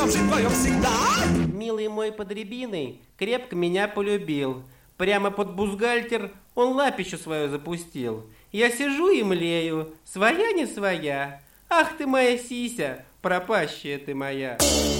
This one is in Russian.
Милый мой подребиный крепко меня полюбил. Прямо под бюстгальтер он лапищу свою запустил. Я сижу и млею, своя не своя. Ах ты моя сися, пропащая ты моя.